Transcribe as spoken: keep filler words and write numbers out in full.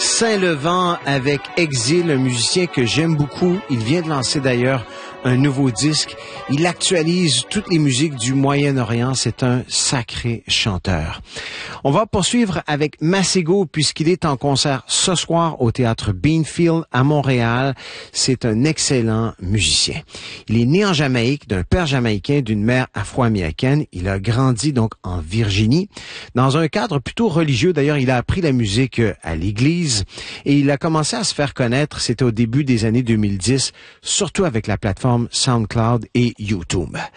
Saint-Levant avec Exil, un musicien que j'aime beaucoup. Il vient de lancer d'ailleurs un nouveau disque. Il actualise toutes les musiques du Moyen-Orient. C'est un sacré chanteur. On va poursuivre avec Masego puisqu'il est en concert ce soir au théâtre Beanfield à Montréal. C'est un excellent musicien. Il est né en Jamaïque d'un père jamaïcain, d'une mère afro-américaine. Il a grandi donc en Virginie dans un cadre plutôt religieux. D'ailleurs, il a appris la musique à l'église et il a commencé à se faire connaître. C'était au début des années deux mille dix, surtout avec la plateforme SoundCloud et YouTube.